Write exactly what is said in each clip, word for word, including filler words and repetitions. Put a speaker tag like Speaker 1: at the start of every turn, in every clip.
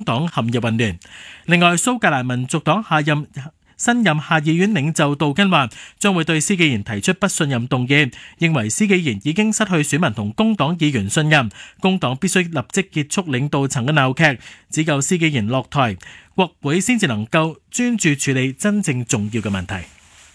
Speaker 1: 黨陷入混亂。另外，蘇格蘭民族黨下任新任下議院領袖杜根話，將會對施紀賢提出不信任動議，認為施紀賢已經失去選民同工黨議員信任，工黨必須立即結束領導層嘅鬧劇，只有施紀賢落台，國會先至能夠專注處理真正重要嘅問題。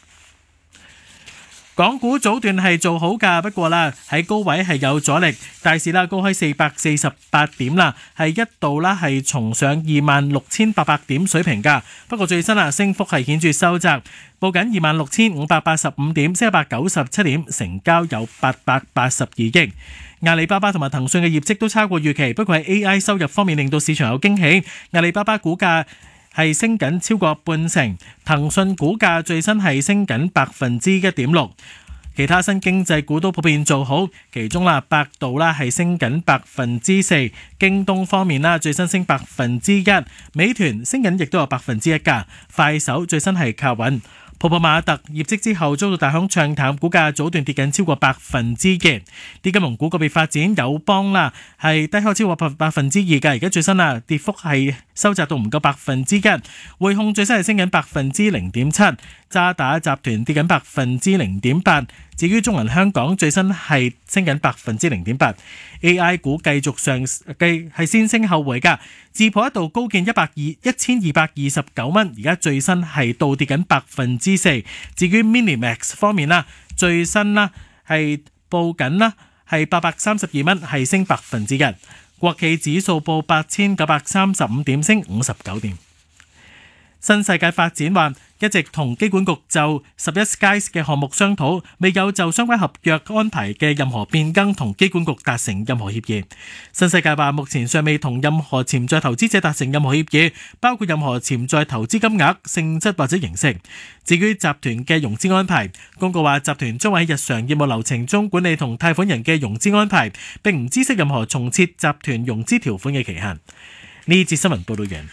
Speaker 1: 港股早段係做好㗎，不過啦喺高位係有阻力，大市啦高開四百四十八點啦，係一度啦係重上二萬六千八百點水平㗎。不過最新啊升幅係顯著收窄，報緊二萬六千五百八十五點，升一百九十七點，成交有八百八十二億。阿里巴巴同埋騰訊嘅業績都超過預期，不過喺 A I 收入方面令到市場有驚喜。阿里巴巴股價係升緊超過半成，騰訊股價最新係升緊百分之一點六，其他新經濟股都普遍做好，其中啦百度啦係升緊百分之四，京東方面啦最新升百分之一，美團升緊亦都有百分之一㗎，快手最新係靠穩。泡泡瑪特業績之後遭到大行唱淡，股價早段跌緊超過百分之二。啲金融股個別發展，友邦啦係低開超過百百分之二嘅，而家最新啊跌幅係收窄到唔夠百分之一。匯控最新係升緊百分之零點七，渣打集團跌緊百分之零點八。至於中銀香港最新係升緊百分之零點八。A I 股繼續上繼係先升後回㗎，自破一度高見一百二一千二百二十九蚊，而家最新係倒跌緊百分之四。至於 Minimax 方面啦，最新啦係報緊啦係八百三十二蚊，係升百分之一。國企指數報八千九百三十五點，升五十九點。新世界發展話一直同機管局就十一 Skies 嘅項目商討，未有就相關合約安排嘅任何變更同機管局達成任何協議。新世界話目前尚未同任何潛在投資者達成任何協議，包括任何潛在投資金額、性質或者形式。至於集團嘅融資安排，公告話集團將會喺日常業務流程中管理同貸款人嘅融資安排，並唔知悉任何重設集團融資條款嘅期限。呢節新聞報道完。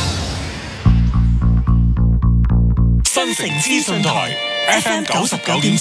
Speaker 2: 新城資訊台 F M 九十九點七